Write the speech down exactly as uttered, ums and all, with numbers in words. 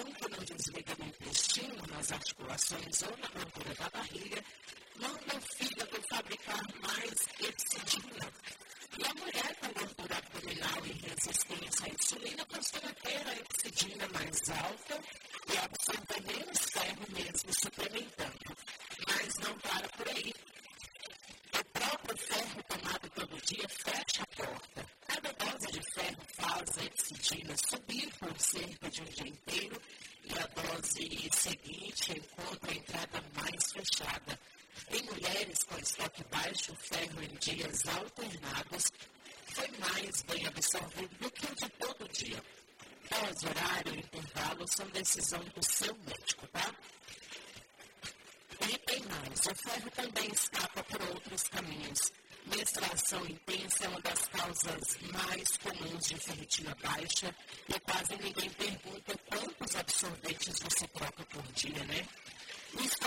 enquanto não desliga no intestino, nas articulações ou na gordura da barriga, manda o fígado fabricar mais epsidina. E a mulher com gordura abdominal e resistência à insulina costuma ter a epsidina mais alta e absorve menos ferro mesmo suplementando. Mas não para por aí. O próprio ferro tomado todo dia fecha a porta. Cada dose de ferro faz a epsidina subir por cerca de um dia inteiro e a dose seguinte encontra a entrada mais fechada. Em mulheres com estoque baixo, o ferro em dias alternados foi mais bem absorvido do que o de todo dia. Dose, horário e intervalo são decisão do seu médico, tá? E tem mais, o ferro também escapa por outros caminhos. Menstruação intensa é uma das causas mais comuns de ferritina baixa e quase ninguém pergunta quantos absorventes você troca por dia, né?